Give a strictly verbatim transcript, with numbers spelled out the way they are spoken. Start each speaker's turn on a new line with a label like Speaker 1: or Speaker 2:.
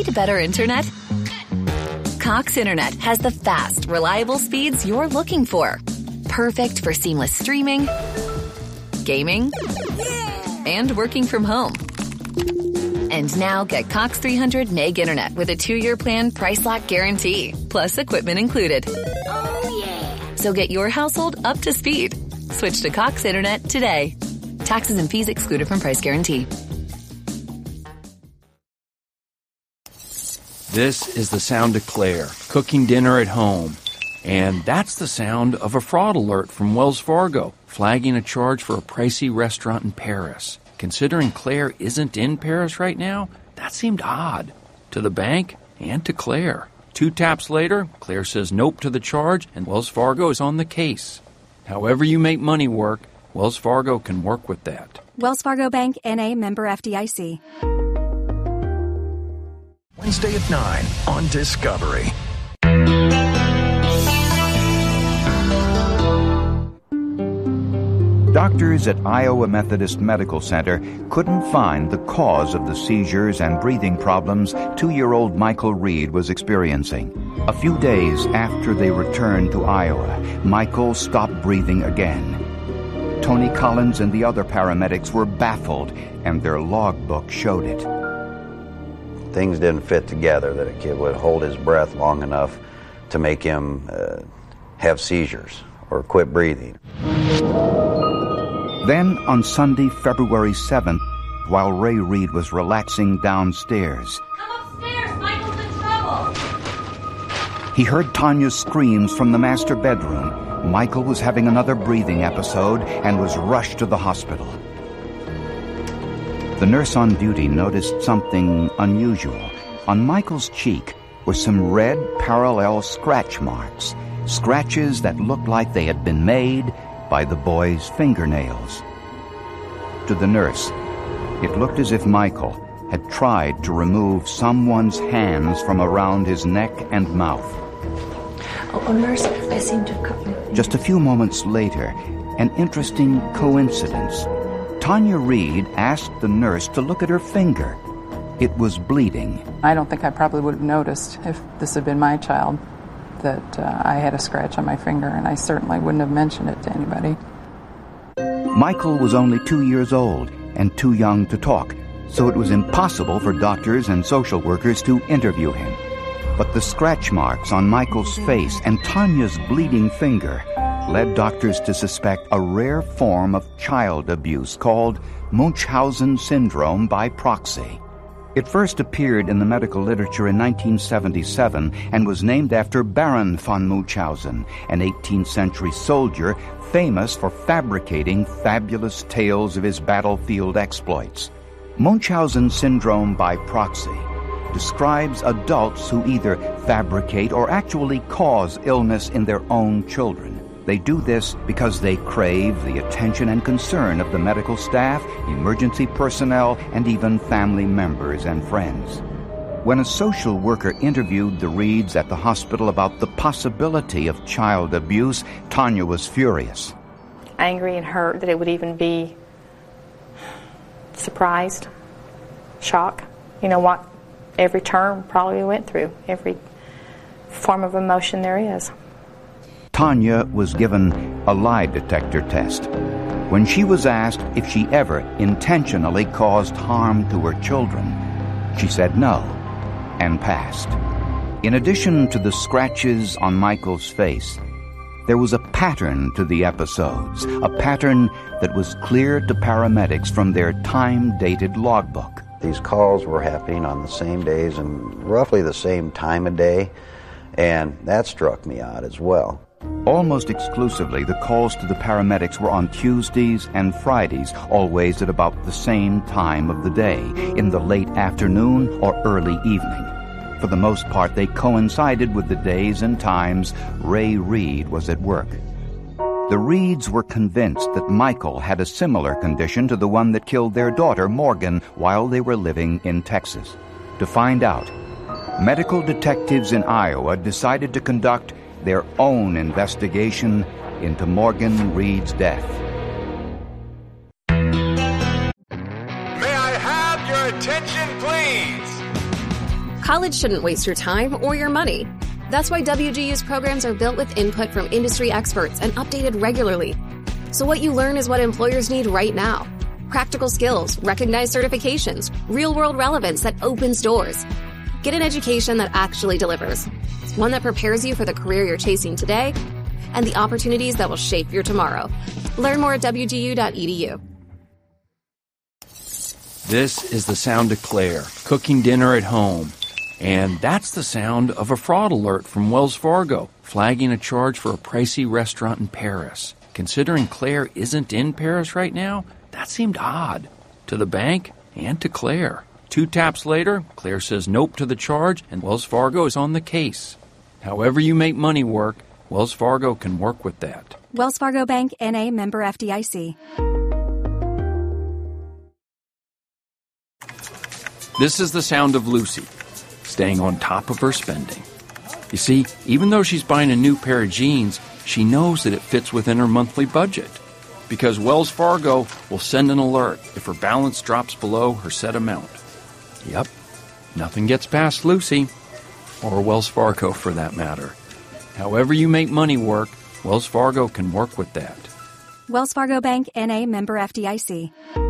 Speaker 1: Need better internet? Cox Internet has the fast, reliable speeds you're looking for. Perfect for seamless streaming, gaming, and working from home. And now get Cox three hundred meg internet with a two-year plan price lock guarantee, plus equipment included. Oh, yeah. So get your household up to speed. Switch to Cox Internet today. Taxes and fees excluded from price guarantee.
Speaker 2: This is the sound of Claire, cooking dinner at home. And that's the sound of a fraud alert from Wells Fargo, flagging a charge for a pricey restaurant in Paris. Considering Claire isn't in Paris right now, that seemed odd. To the bank and to Claire. Two taps later, Claire says nope to the charge, and Wells Fargo is on the case. However you make money work, Wells Fargo can work with that.
Speaker 3: Wells Fargo Bank, N A, member F D I C.
Speaker 4: Wednesday at nine on Discovery.
Speaker 5: Doctors at Iowa Methodist Medical Center couldn't find the cause of the seizures and breathing problems two-year-old Michael Reed was experiencing. A few days after they returned to Iowa, Michael stopped breathing again. Tony Collins and the other paramedics were baffled, and their logbook showed it.
Speaker 6: Things didn't fit together, that a kid would hold his breath long enough to make him uh, have seizures or quit breathing.
Speaker 5: Then, on Sunday, February seventh, while Ray Reed was relaxing downstairs,
Speaker 7: "Come upstairs, Michael's in trouble!"
Speaker 5: he heard Tanya's screams from the master bedroom. Michael was having another breathing episode and was rushed to the hospital. The nurse on duty noticed something unusual. On Michael's cheek were some red parallel scratch marks, scratches that looked like they had been made by the boy's fingernails. To the nurse, it looked as if Michael had tried to remove someone's hands from around his neck and mouth.
Speaker 8: Oh, oh nurse, I seem to have cut.
Speaker 5: Just a few moments later, an interesting coincidence. Tanya Reed asked the nurse to look at her finger. It was bleeding.
Speaker 9: I don't think I probably would have noticed if this had been my child that uh, I had a scratch on my finger, and I certainly wouldn't have mentioned it to anybody.
Speaker 5: Michael was only two years old and too young to talk, so it was impossible for doctors and social workers to interview him. But the scratch marks on Michael's face and Tanya's bleeding finger led doctors to suspect a rare form of child abuse called Munchausen syndrome by proxy. It first appeared in the medical literature in nineteen seventy-seven and was named after Baron von Munchausen, an eighteenth century soldier famous for fabricating fabulous tales of his battlefield exploits. Munchausen syndrome by proxy describes adults who either fabricate or actually cause illness in their own children. They do this because they crave the attention and concern of the medical staff, emergency personnel, and even family members and friends. When a social worker interviewed the Reeds at the hospital about the possibility of child abuse, Tanya was furious.
Speaker 10: Angry and hurt that it would even be surprised, shock. You know what every term probably went through, every form of emotion there is.
Speaker 5: Tanya was given a lie detector test. When she was asked if she ever intentionally caused harm to her children, she said no and passed. In addition to the scratches on Michael's face, there was a pattern to the episodes, a pattern that was clear to paramedics from their time-dated logbook.
Speaker 6: These calls were happening on the same days and roughly the same time of day, and that struck me odd as well.
Speaker 5: Almost exclusively, the calls to the paramedics were on Tuesdays and Fridays, always at about the same time of the day, in the late afternoon or early evening. For the most part, they coincided with the days and times Ray Reed was at work. The Reeds were convinced that Michael had a similar condition to the one that killed their daughter, Morgan, while they were living in Texas. To find out, medical detectives in Iowa decided to conduct their own investigation into Morgan Reed's death.
Speaker 4: May I have your attention, please?
Speaker 11: College shouldn't waste your time or your money. That's why W G U's programs are built with input from industry experts and updated regularly. So what you learn is what employers need right now. Practical skills, recognized certifications, real-world relevance that opens doors. Get an education that actually delivers. One that prepares you for the career you're chasing today and the opportunities that will shape your tomorrow. Learn more at W G U dot E D U.
Speaker 2: This is the sound of Claire cooking dinner at home. And that's the sound of a fraud alert from Wells Fargo, flagging a charge for a pricey restaurant in Paris. Considering Claire isn't in Paris right now, that seemed odd to the bank and to Claire. Two taps later, Claire says nope to the charge, and Wells Fargo is on the case. However you make money work, Wells Fargo can work with that.
Speaker 3: Wells Fargo Bank, N A, member F D I C.
Speaker 2: This is the sound of Lucy, staying on top of her spending. You see, even though she's buying a new pair of jeans, she knows that it fits within her monthly budget. Because Wells Fargo will send an alert if her balance drops below her set amount. Yep, nothing gets past Lucy, or Wells Fargo for that matter. However you make money work, Wells Fargo can work with that.
Speaker 3: Wells Fargo Bank, N A, member F D I C.